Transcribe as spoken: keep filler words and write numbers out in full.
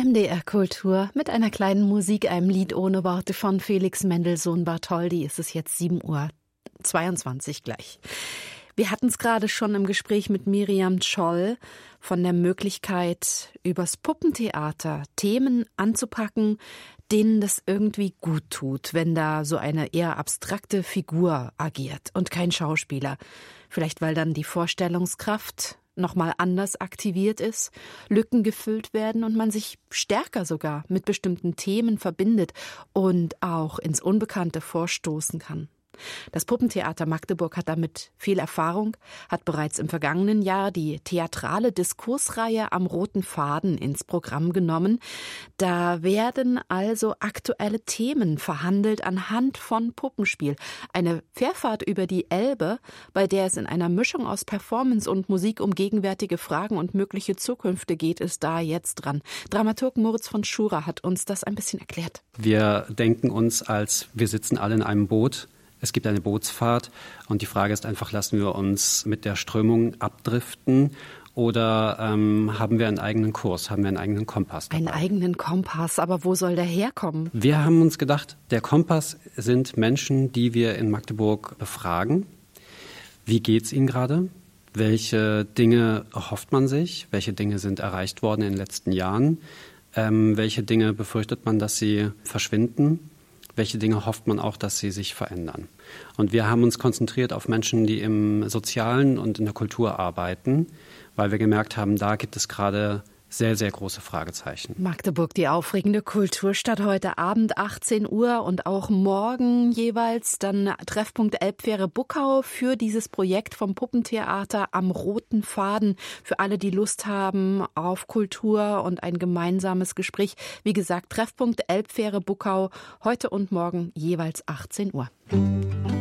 M D R Kultur mit einer kleinen Musik, einem Lied ohne Worte von Felix Mendelssohn Bartholdy. Es ist jetzt sieben Uhr zweiundzwanzig gleich. Wir hatten es gerade schon im Gespräch mit Miriam Scholl von der Möglichkeit, übers Puppentheater Themen anzupacken, denen das irgendwie gut tut, wenn da so eine eher abstrakte Figur agiert und kein Schauspieler. Vielleicht weil dann die Vorstellungskraft nochmal anders aktiviert ist, Lücken gefüllt werden und man sich stärker sogar mit bestimmten Themen verbindet und auch ins Unbekannte vorstoßen kann. Das Puppentheater Magdeburg hat damit viel Erfahrung, hat bereits im vergangenen Jahr die theatrale Diskursreihe Am roten Faden ins Programm genommen. Da werden also aktuelle Themen verhandelt anhand von Puppenspiel. Eine Fährfahrt über die Elbe, bei der es in einer Mischung aus Performance und Musik um gegenwärtige Fragen und mögliche Zukünfte geht, ist da jetzt dran. Dramaturg Moritz von Schura hat uns das ein bisschen erklärt. Wir denken uns als, wir sitzen alle in einem Boot. Es gibt eine Bootsfahrt und die Frage ist einfach, lassen wir uns mit der Strömung abdriften oder ähm, haben wir einen eigenen Kurs, haben wir einen eigenen Kompass dabei? Einen eigenen Kompass, aber wo soll der herkommen? Wir haben uns gedacht, der Kompass sind Menschen, die wir in Magdeburg befragen. Wie geht's ihnen gerade? Welche Dinge erhofft man sich? Welche Dinge sind erreicht worden in den letzten Jahren? Ähm, welche Dinge befürchtet man, dass sie verschwinden? Welche Dinge hofft man auch, dass sie sich verändern? Und wir haben uns konzentriert auf Menschen, die im Sozialen und in der Kultur arbeiten, weil wir gemerkt haben, da gibt es gerade sehr, sehr große Fragezeichen. Magdeburg, die aufregende Kulturstadt, heute Abend achtzehn Uhr und auch morgen jeweils dann Treffpunkt Elbfähre Buckau für dieses Projekt vom Puppentheater Am roten Faden. Für alle, die Lust haben auf Kultur und ein gemeinsames Gespräch. Wie gesagt, Treffpunkt Elbfähre Buckau, heute und morgen jeweils achtzehn Uhr.